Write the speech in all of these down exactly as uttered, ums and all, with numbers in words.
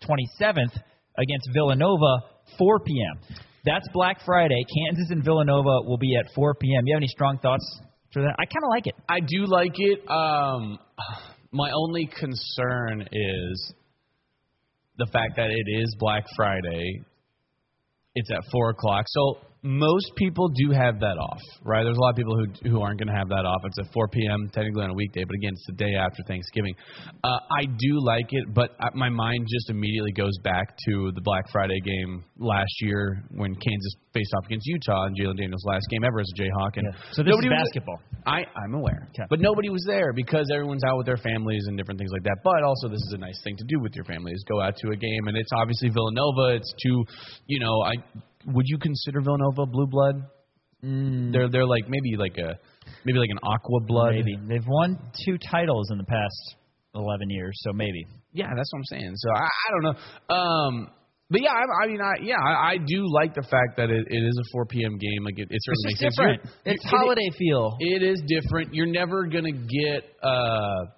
twenty-seventh against Villanova, four p.m. That's Black Friday. Kansas and Villanova will be at four p.m. You have any strong thoughts for that? I kind of like it. I do like it. Um, my only concern is the fact that it is Black Friday. It's at four o'clock. So most people do have that off, right? There's a lot of people who who aren't going to have that off. It's at four p.m. technically on a weekday, but again, it's the day after Thanksgiving. Uh, I do like it, but my mind just immediately goes back to the Black Friday game last year when Kansas faced off against Utah in Jalen Daniels' last game ever as a Jayhawk. And yeah. So this nobody is basketball. Was, I, I'm aware. Okay. But nobody was there because everyone's out with their families and different things like that. But also this is a nice thing to do with your family is go out to a game. And it's obviously Villanova. It's two, you know, I – would you consider Villanova blue blood? Mm. They're they're like maybe like a maybe like an aqua blood. Maybe they've won two titles in the past eleven years, so maybe. Yeah, that's what I'm saying. So I, I don't know. Um, but yeah, I, I mean, I, yeah, I, I do like the fact that it, it is a four p.m. game. Like it, it certainly it's makes different. sense. It's it, holiday it, feel. It is different. You're never gonna get. Uh,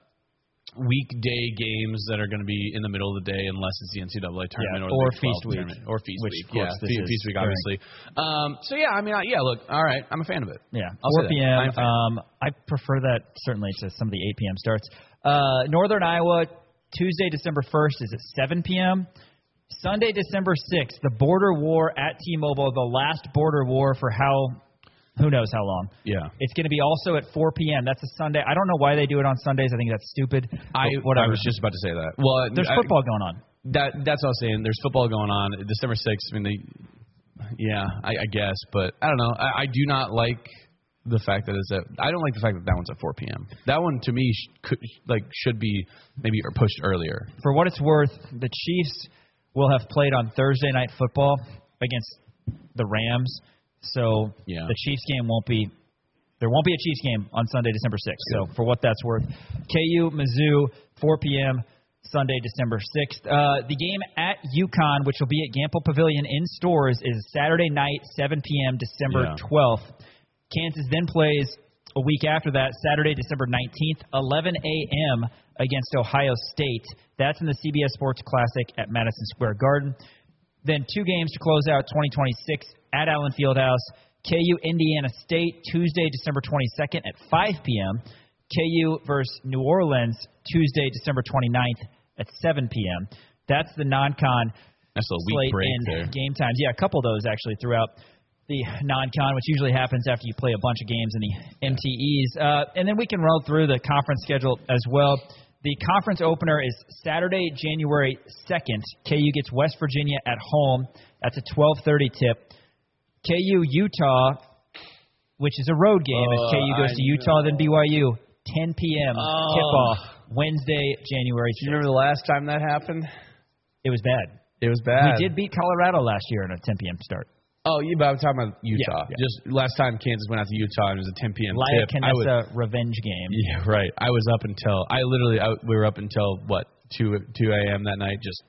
weekday games that are going to be in the middle of the day unless it's the N C double A tournament yeah, or, or the Feast Week. Tournament, or Feast Which, Week. Of course, yeah, this Fe- is Feast Week, obviously. Um, so, yeah, I mean, I, yeah, look, all right, I'm a fan of it. Yeah, I'll four p.m. Um, I prefer that certainly to some of the eight p.m. starts. Uh, Northern Iowa, Tuesday, December first is at seven p.m. Sunday, December sixth, the border war at T-Mobile, the last border war for how... Who knows how long? Yeah. It's going to be also at four p.m. That's a Sunday. I don't know why they do it on Sundays. I think that's stupid. I, whatever. I was just about to say that. Well, There's I, football going on. That That's what I was saying. There's football going on. December sixth, I mean, they, yeah, I, I guess. But I don't know. I, I do not like the fact that it's at, I don't like the fact that that one's at four p.m. That one, to me, sh- could, like should be maybe pushed earlier. For what it's worth, the Chiefs will have played on Thursday Night Football against the Rams. So yeah. the Chiefs game won't be – there won't be a Chiefs game on Sunday, December sixth. Good. So for what that's worth. K U, Mizzou, four p.m., Sunday, December sixth. Uh, the game at UConn, which will be at Gampel Pavilion in stores, is Saturday night, seven p.m., December twelfth. Kansas then plays a week after that, Saturday, December nineteenth, eleven a.m. against Ohio State. That's in the C B S Sports Classic at Madison Square Garden. Then two games to close out twenty twenty-six at Allen Fieldhouse. K U Indiana State, Tuesday, December twenty-second at five p.m. K U versus New Orleans, Tuesday, December twenty-ninth at seven p.m. That's the non-con That's a week slate break in there. game times. Yeah, a couple of those actually throughout the non-con, which usually happens after you play a bunch of games in the M T Es. Uh, and then we can roll through the conference schedule as well. The conference opener is Saturday, January second. K U gets West Virginia at home. That's a twelve thirty tip. K U Utah, which is a road game, uh, as K U goes I to Utah, know. then B Y U. ten p.m. Oh. tip-off, Wednesday, January sixth. Do you remember the last time that happened? It was bad. It was bad. We did beat Colorado last year in a ten p.m. start. Oh, yeah, but I'm talking about Utah. Yeah, yeah. Just last time Kansas went out to Utah and it was a ten p.m. Laya tip. I was, Canessa revenge game. Yeah, right. I was up until I literally I, we were up until what two two a.m. that night, just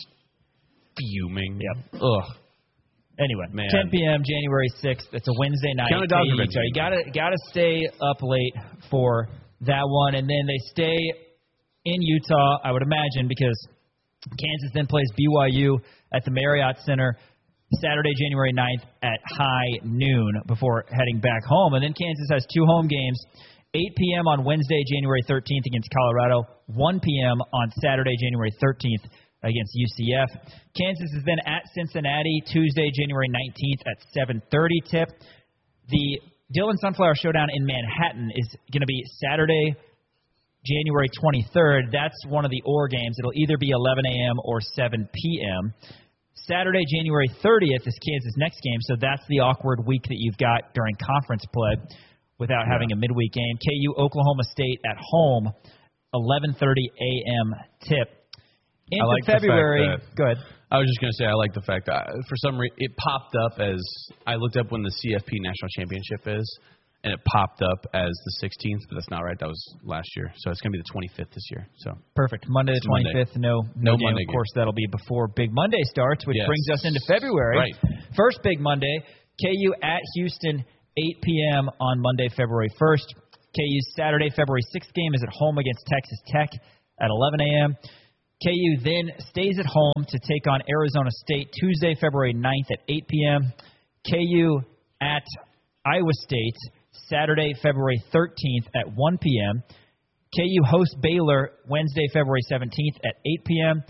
fuming. Yep. Ugh. Anyway, Man. ten p.m. January sixth. It's a Wednesday night. Count it down, Utah. You gotta gotta stay up late for that one, and then they stay in Utah, I would imagine, because Kansas then plays B Y U at the Marriott Center Saturday, January ninth at high noon before heading back home. And then Kansas has two home games, eight p.m. on Wednesday, January thirteenth against Colorado, one p.m. on Saturday, January thirteenth against U C F. Kansas is then at Cincinnati Tuesday, January nineteenth at seven thirty tip. The Dillon Sunflower Showdown in Manhattan is going to be Saturday, January twenty-third. That's one of the O R games. It'll either be eleven a.m. or seven p.m. Saturday, January thirtieth is Kansas' next game, so that's the awkward week that you've got during conference play without yeah. having a midweek game. K U Oklahoma State at home, eleven thirty a.m. tip. Into like February, the fact that, go ahead. I was just going to say I like the fact that for some reason it popped up as I looked up when the C F P National Championship is, and it popped up as the sixteenth, but that's not right. That was last year, so it's going to be the twenty-fifth this year. So perfect. Monday the twenty-fifth. No, no, No game. Monday Of course, that'll be before Big Monday starts, which Yes. brings us into February. Right. First Big Monday, K U at Houston, eight p.m. on Monday, February first. K U's Saturday, February sixth game is at home against Texas Tech at eleven a.m. K U then stays at home to take on Arizona State Tuesday, February ninth at eight p.m. K U at Iowa State Saturday, February thirteenth at one p.m. K U hosts Baylor Wednesday, February seventeenth at eight p.m.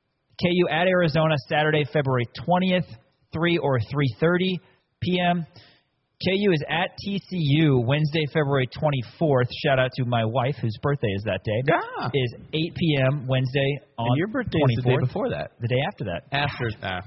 K U at Arizona Saturday, February twentieth, three or three thirty p.m. K U is at T C U Wednesday, February twenty-fourth. Shout out to my wife, whose birthday is that day. Yeah. Is eight p.m. Wednesday on and your birthday is the day before that. The day after that. After that.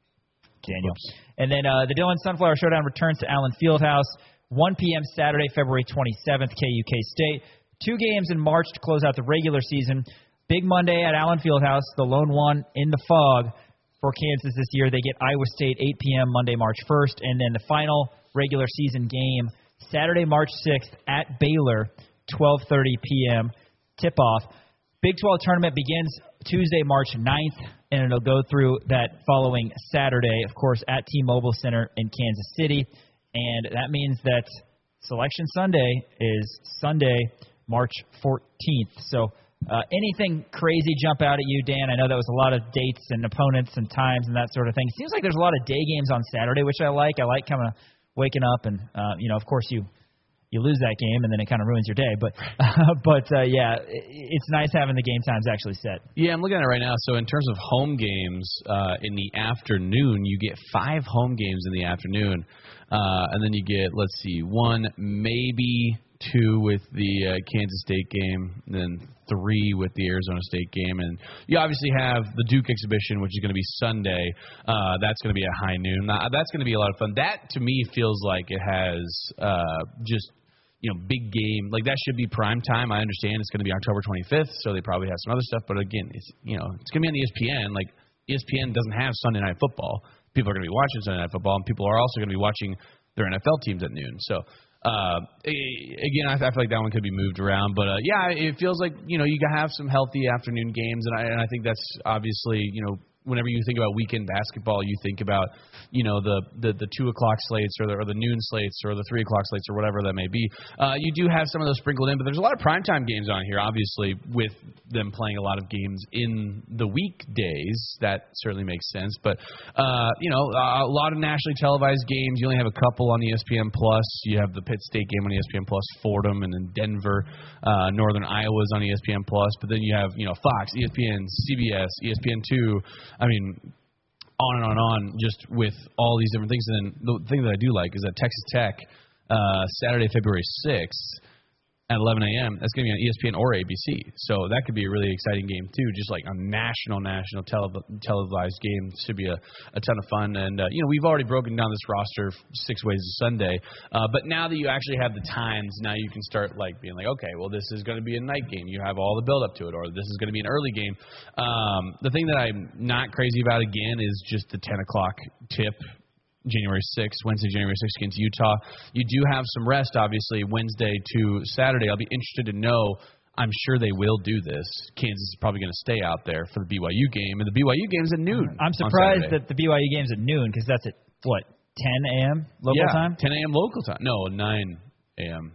Daniel. And then uh, the Dillon Sunflower Showdown returns to Allen Fieldhouse, one p.m. Saturday, February twenty-seventh, K U K-State. Two games in March to close out the regular season. Big Monday at Allen Fieldhouse, the lone one in the fog for Kansas this year. They get Iowa State eight p.m. Monday, March first. And then the final regular season game, Saturday, March sixth at Baylor, twelve thirty p.m. tip-off. Big twelve tournament begins Tuesday, March ninth, and it'll go through that following Saturday, of course, at T-Mobile Center in Kansas City. And that means that Selection Sunday is Sunday, March fourteenth. So uh, anything crazy jump out at you, Dan? I know that was a lot of dates and opponents and times and that sort of thing. It seems like there's a lot of day games on Saturday, which I like. I like kind of waking up and, uh, you know, of course you you lose that game and then it kind of ruins your day. But, uh, but uh, yeah, it, it's nice having the game times actually set. Yeah, I'm looking at it right now. So in terms of home games uh, in the afternoon, you get five home games in the afternoon. Uh, and then you get, let's see, one, maybe two with the uh, Kansas State game, and then three with the Arizona State game. And you obviously have the Duke exhibition, which is going to be Sunday. Uh, that's going to be at high noon. Now, that's going to be a lot of fun. That, to me, feels like it has uh, just, you know, big game. Like, that should be prime time. I understand it's going to be October twenty-fifth, so they probably have some other stuff. But, again, it's, you know, it's going to be on E S P N. Like, E S P N doesn't have Sunday Night Football. People are going to be watching Sunday Night Football, and people are also going to be watching their N F L teams at noon. So, uh, again, I, I feel like that one could be moved around. But, uh, yeah, it feels like, you know, you have some healthy afternoon games, and I, and I think that's obviously, you know, whenever you think about weekend basketball, you think about, you know, the, the, the two o'clock slates or the, or the noon slates or the three o'clock slates or whatever that may be. Uh, you do have some of those sprinkled in, but there's a lot of primetime games on here, obviously, with them playing a lot of games in the weekdays. That certainly makes sense. But, uh, you know, a lot of nationally televised games. You only have a couple on E S P N Plus. You have the Pitt State game on E S P N Plus, Fordham, and then Denver. Uh, Northern Iowa's on E S P N Plus. But then you have, you know, Fox, E S P N, C B S, E S P N two. I mean, on and on and on, just with all these different things. And then the thing that I do like is that Texas Tech, uh, Saturday, February sixth at eleven a.m., that's going to be on E S P N or A B C. So that could be a really exciting game, too. Just like a national, national tele- televised game. Should be a, a ton of fun. And, uh, you know, we've already broken down this roster six ways to Sunday. Uh, but now that you actually have the times, now you can start, like, being like, okay, well, this is going to be a night game. You have all the build-up to it. Or this is going to be an early game. Um, the thing that I'm not crazy about, again, is just the ten o'clock tip. January sixth, Wednesday, January sixth against Utah. You do have some rest, obviously, Wednesday to Saturday. I'll be interested to know. I'm sure they will do this. Kansas is probably going to stay out there for the B Y U game, and the B Y U game is at noon. I'm surprised that the B Y U game's at noon because that's at, what, ten a.m. local yeah, time? ten a.m. local time. No, nine a.m.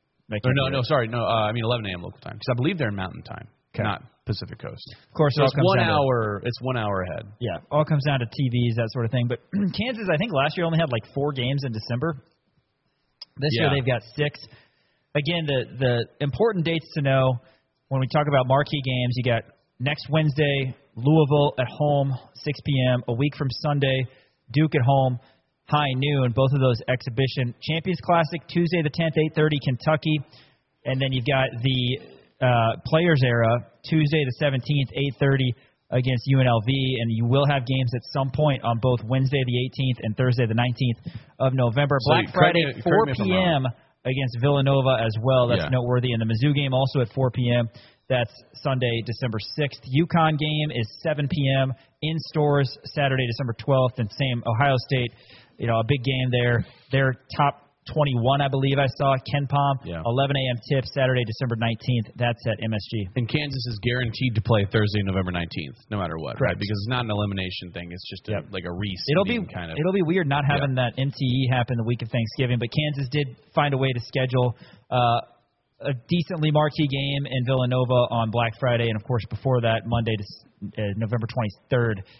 Or no, no, sorry. No, uh, I mean eleven a.m. local time because I believe they're in Mountain Time, okay. Not Pacific Coast. Of course, so it it's all comes one down hour. To, it's one hour ahead. Yeah, all comes down to T Vs, that sort of thing. But Kansas, I think last year only had like four games in December. This yeah. year they've got six. Again, the the important dates to know when we talk about marquee games, you got next Wednesday, Louisville at home, six p.m. A week from Sunday, Duke at home, high noon. Both of those exhibition. Champions Classic, Tuesday the tenth, eight thirty, Kentucky. And then you've got the Uh, Players Era, Tuesday the seventeenth, eight thirty against U N L V, and you will have games at some point on both Wednesday the eighteenth and Thursday the nineteenth of November. So Black Friday, me, four p.m. against Villanova as well. That's yeah. noteworthy. And the Mizzou game also at four p.m. That's Sunday, December sixth. UConn game is seven p.m. in stores Saturday, December twelfth, and same Ohio State. You know, a big game there. Their top twenty-one, I believe I saw. Ken Palm, yeah. eleven a.m. tip, Saturday, December nineteenth. That's at M S G. And Kansas is guaranteed to play Thursday, November nineteenth, no matter what, Correct. right? Because it's not an elimination thing. It's just a, yep. like a reseeding it'll be, kind of. It'll be weird not having yeah. that N T E happen the week of Thanksgiving, but Kansas did find a way to schedule uh, a decently marquee game in Villanova on Black Friday, and of course before that, Monday, to, uh, November twenty-third